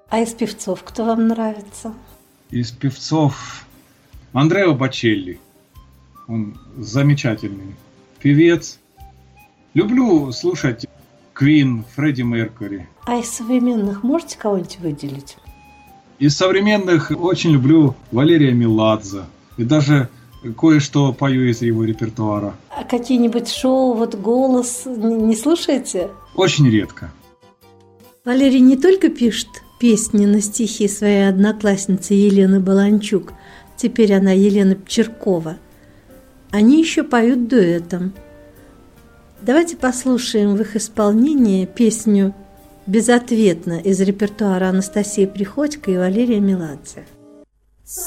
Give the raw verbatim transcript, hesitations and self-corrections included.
А из певцов кто вам нравится? Из певцов Андреа Бочелли. Он замечательный певец. Люблю слушать Квин, Фредди Меркьюри. А из современных можете кого-нибудь выделить? Из современных очень люблю Валерия Меладзе. И даже кое-что пою из его репертуара. А какие-нибудь шоу, вот «Голос» не слушаете? Очень редко. Валерий не только пишет песни на стихи своей одноклассницы Елены Баланчук, теперь она Елена Пчеркова, они еще поют дуэтом. Давайте послушаем в их исполнении песню «Безответно» из репертуара Анастасии Приходько и Валерия Меладзе.